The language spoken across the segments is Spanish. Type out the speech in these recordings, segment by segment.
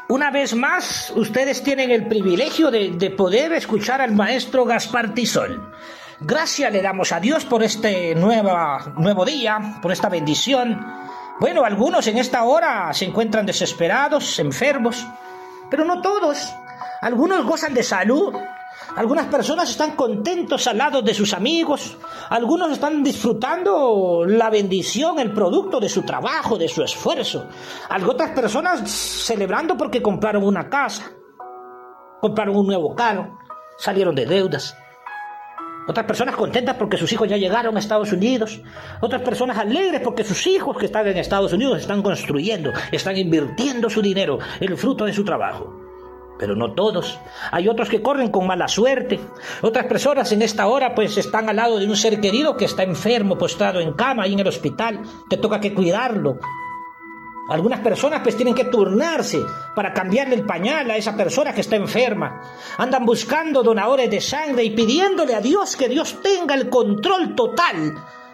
Una vez más, ustedes tienen el privilegio de poder escuchar al maestro Gaspar Tizol. Gracias le damos a Dios por este nuevo día, por esta bendición. Bueno, algunos en esta hora se encuentran desesperados, enfermos, pero no todos. Algunos gozan de salud. Algunas personas están contentos al lado de sus amigos. Algunos están disfrutando la bendición, el producto de su trabajo, de su esfuerzo. Otras personas celebrando porque compraron una casa, compraron un nuevo carro, salieron de deudas. Otras personas contentas porque sus hijos ya llegaron a Estados Unidos. Otras personas alegres porque sus hijos que están en Estados Unidos están construyendo, están invirtiendo su dinero, el fruto de su trabajo. Pero no todos. Hay otros que corren con mala suerte. Otras personas en esta hora pues están al lado de un ser querido que está enfermo, postrado en cama, ahí en el hospital. Te toca que cuidarlo. Algunas personas pues tienen que turnarse para cambiarle el pañal a esa persona que está enferma. Andan buscando donadores de sangre y pidiéndole a Dios que Dios tenga el control total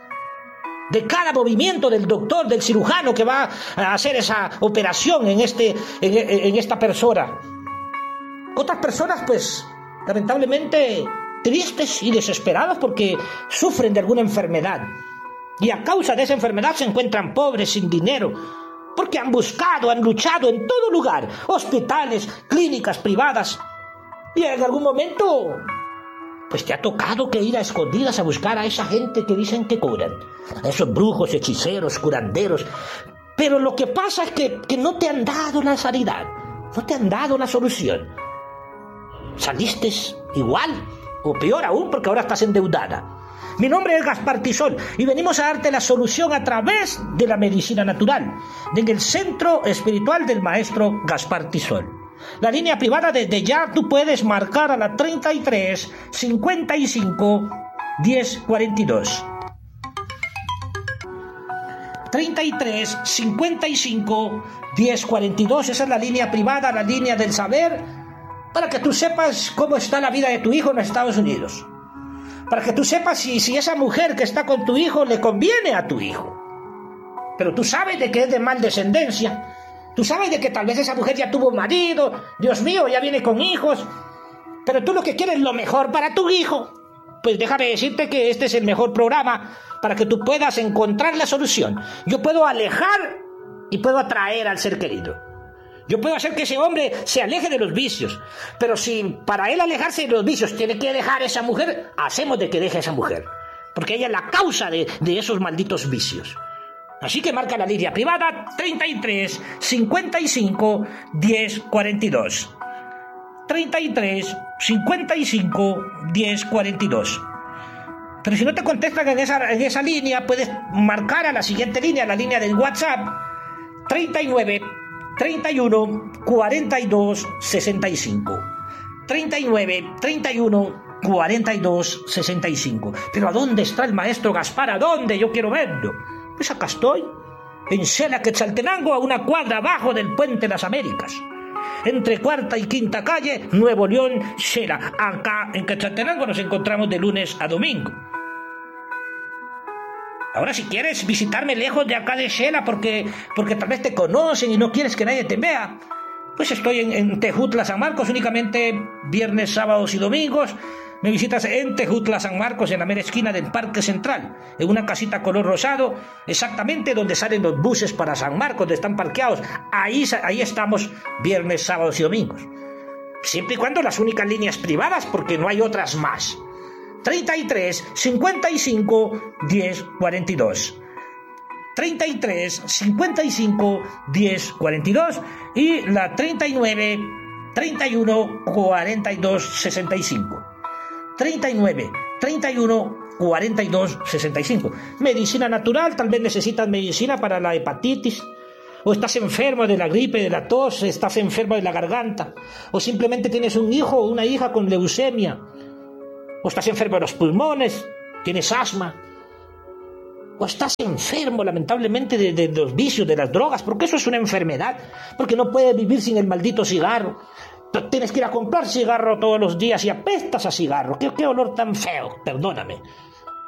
de cada movimiento del doctor, del cirujano que va a hacer esa operación en esta persona. Otras personas, pues, lamentablemente tristes y desesperadas porque sufren de alguna enfermedad. Y a causa de esa enfermedad se encuentran pobres, sin dinero, porque han buscado, han luchado en todo lugar, hospitales, clínicas privadas. Y en algún momento, pues te ha tocado que ir a escondidas a buscar a esa gente que dicen que curan, a esos brujos, hechiceros, curanderos. Pero lo que pasa es que no te han dado la sanidad, no te han dado la solución. Saliste igual, o peor aún, porque ahora estás endeudada. Mi nombre es Gaspar Tizol y venimos a darte la solución a través de la medicina natural, en el centro espiritual del maestro Gaspar Tizol. La línea privada desde ya tú puedes marcar a la 33 55 10 42. 33 55 10 42, esa es la línea privada, la línea del saber, para que tú sepas cómo está la vida de tu hijo en Estados Unidos. Para que tú sepas si esa mujer que está con tu hijo le conviene a tu hijo. Pero tú sabes de que es de mal descendencia. Tú sabes de que tal vez esa mujer ya tuvo marido. Dios mío, ya viene con hijos. Pero tú lo que quieres es lo mejor para tu hijo. Pues déjame decirte que este es el mejor programa para que tú puedas encontrar la solución. Yo puedo alejar y puedo atraer al ser querido. Yo puedo hacer que ese hombre se aleje de los vicios, pero si para él alejarse de los vicios tiene que dejar a esa mujer, hacemos de que deje a esa mujer, porque ella es la causa de esos malditos vicios. Así que marca la línea privada 33 55 10 42. 33 55 10 42. Pero si no te contestan en esa línea, puedes marcar a la siguiente línea, la línea del WhatsApp 39 31 42 65. 39 31 42 65. Pero ¿a dónde está el maestro Gaspar? ¿A dónde? Yo quiero verlo. Pues acá estoy, en Xela, Quetzaltenango, a una cuadra abajo del Puente de las Américas, entre Cuarta y Quinta Calle, Nuevo León, Xela. Acá en Quetzaltenango nos encontramos de lunes a domingo. Ahora, si quieres visitarme lejos de acá de Xela porque tal vez te conocen y no quieres que nadie te vea, pues estoy en Tejutla, San Marcos, únicamente viernes, sábados y domingos. Me visitas en Tejutla, San Marcos, en la mera esquina del Parque Central, en una casita color rosado, exactamente donde salen los buses para San Marcos, donde están parqueados. Ahí estamos viernes, sábados y domingos. Siempre y cuando las únicas líneas privadas, porque no hay otras más. 33 55 10 42. 33 55 10 42 y la 39 31 42 65. 39 31 42 65. Medicina natural, tal vez necesitas medicina para la hepatitis, o estás enfermo de la gripe, de la tos, estás enfermo de la garganta, o simplemente tienes un hijo o una hija con leucemia, o estás enfermo de los pulmones, tienes asma, o estás enfermo lamentablemente de los vicios, de las drogas, porque eso es una enfermedad, porque no puedes vivir sin el maldito cigarro. Tienes que ir a comprar cigarro todos los días y apestas a cigarro. ¿Qué olor tan feo? Perdóname.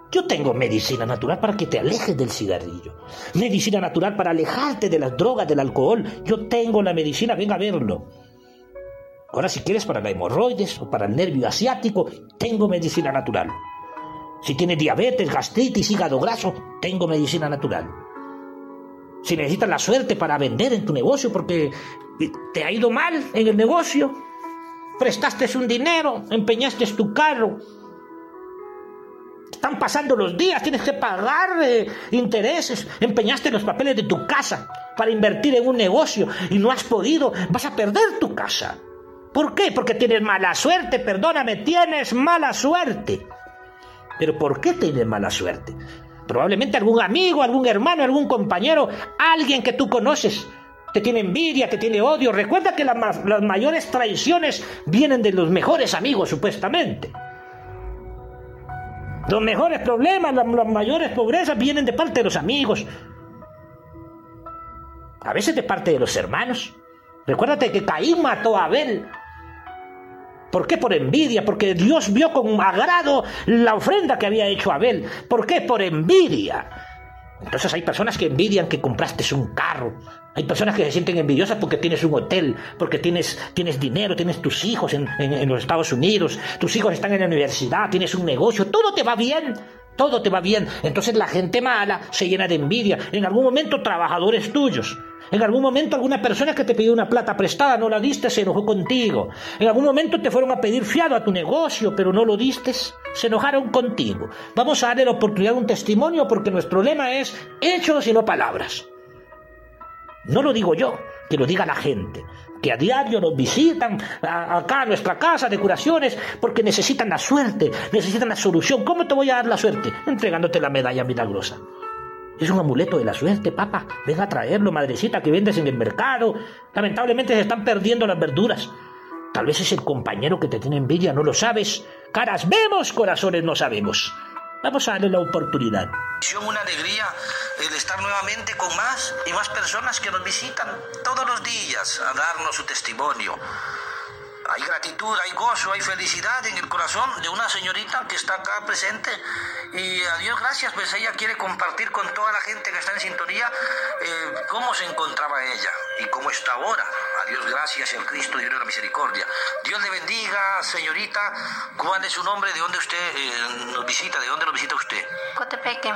Yo tengo medicina natural para que te alejes del cigarrillo. Medicina natural para alejarte de las drogas, del alcohol. Yo tengo la medicina, venga a verlo. Ahora, si quieres para la hemorroides o para el nervio asiático, tengo medicina natural. Si tienes diabetes, gastritis, hígado graso, tengo medicina natural. Si necesitas la suerte para vender en tu negocio porque te ha ido mal en el negocio, prestaste un dinero, empeñaste tu carro, están pasando los días, tienes que pagar intereses, empeñaste los papeles de tu casa para invertir en un negocio y no has podido, vas a perder tu casa. ¿Por qué? Porque tienes mala suerte, perdóname, tienes mala suerte. ¿Pero por qué tienes mala suerte? Probablemente algún amigo, algún hermano, algún compañero, alguien que tú conoces, te tiene envidia, te tiene odio. Recuerda que las mayores traiciones vienen de los mejores amigos, supuestamente. Los mejores problemas, las mayores pobrezas vienen de parte de los amigos. A veces de parte de los hermanos. Recuérdate que Caín mató a Abel. ¿Por qué? Por envidia, porque Dios vio con agrado la ofrenda que había hecho Abel. ¿Por qué? Por envidia. Entonces hay personas que envidian que compraste un carro. Hay personas que se sienten envidiosas porque tienes un hotel, porque tienes dinero, tienes tus hijos en los Estados Unidos, tus hijos están en la universidad, tienes un negocio, todo te va bien. Todo te va bien. Entonces la gente mala se llena de envidia. En algún momento trabajadores tuyos. En algún momento alguna persona que te pidió una plata prestada, no la diste, se enojó contigo. En algún momento te fueron a pedir fiado a tu negocio, pero no lo diste, se enojaron contigo. Vamos a darle la oportunidad de un testimonio porque nuestro lema es hechos y no palabras. No lo digo yo, que lo diga la gente, que a diario nos visitan acá a nuestra casa de curaciones porque necesitan la suerte, necesitan la solución. ¿Cómo te voy a dar la suerte? Entregándote la medalla milagrosa. Es un amuleto de la suerte, papá. Ven a traerlo, madrecita, que vendes en el mercado. Lamentablemente se están perdiendo las verduras. Tal vez es el compañero que te tiene envidia, no lo sabes. Caras vemos, corazones no sabemos. Vamos a darle la oportunidad. Una alegría el estar nuevamente con más y más personas que nos visitan todos los días a darnos su testimonio. Hay gratitud, hay gozo, hay felicidad en el corazón de una señorita que está acá presente y a Dios gracias, pues ella quiere compartir con toda la gente que está en sintonía cómo se encontraba ella y cómo está ahora. A Dios gracias y al Cristo Dios de la misericordia. Dios le bendiga, señorita. ¿Cuál es su nombre? ¿De dónde usted nos visita? ¿De dónde nos visita usted? Cotepeque.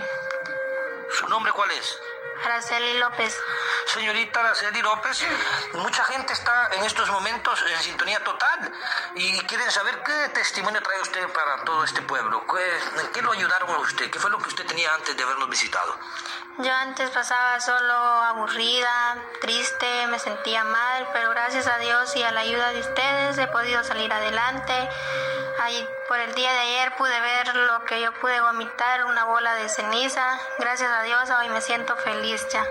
¿Su nombre cuál es? Araceli López. Señorita Araceli López, mucha gente está en estos momentos en sintonía total y quieren saber qué testimonio trae usted para todo este pueblo. ¿En qué lo ayudaron a usted? ¿Qué fue lo que usted tenía antes de habernos visitado? Yo antes pasaba solo aburrida, triste, me sentía mal, pero gracias a Dios y a la ayuda de ustedes he podido salir adelante. Por el día de ayer pude ver lo que yo pude vomitar, una bola de ceniza. Gracias a Dios hoy me siento feliz ya.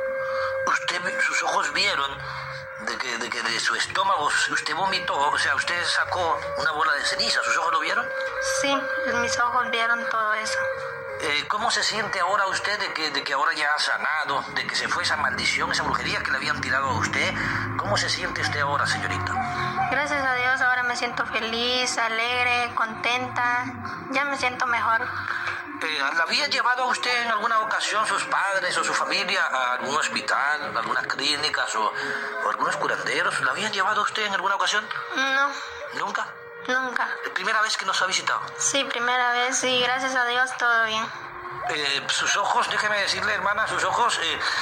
Sus ojos vieron de que de su estómago usted vomitó, o sea, usted sacó una bola de ceniza. ¿Sus ojos lo vieron? Sí, mis ojos vieron todo eso. ¿Cómo se siente ahora usted de que ahora ya ha sanado, de que se fue esa maldición, esa brujería que le habían tirado a usted? ¿Cómo se siente usted ahora, señorita? Gracias a Dios ahora me siento feliz, alegre, contenta, ya me siento mejor. ¿La habían llevado a usted en alguna ocasión sus padres o su familia a algún hospital, algunas clínicas o algunos curanderos? ¿La habían llevado a usted en alguna ocasión? No. ¿Nunca? Nunca. ¿Primera vez que nos ha visitado? Sí, primera vez y gracias a Dios todo bien. Sus ojos, déjeme decirle, hermana, sus ojos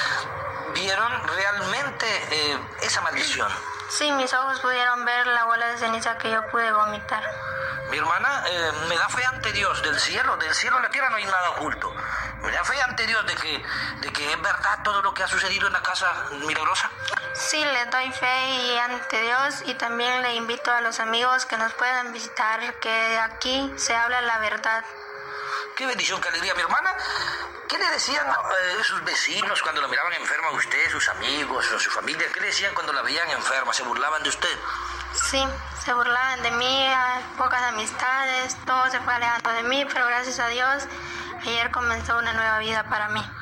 vieron realmente esa maldición. Sí, mis ojos pudieron ver la bola de ceniza que yo pude vomitar. Mi hermana me da fe ante Dios, del cielo a la tierra no hay nada oculto. Me da fe ante Dios de que es verdad todo lo que ha sucedido en la casa milagrosa. Sí, le doy fe y ante Dios y también le invito a los amigos que nos puedan visitar, que aquí se habla la verdad. Qué bendición, qué alegría, mi hermana. ¿Qué le decían sus vecinos cuando la miraban enferma a usted, sus amigos o su familia? ¿Qué le decían cuando la veían enferma? ¿Se burlaban de usted? Sí, se burlaban de mí, pocas amistades, todo se fue alejando de mí, pero gracias a Dios, ayer comenzó una nueva vida para mí.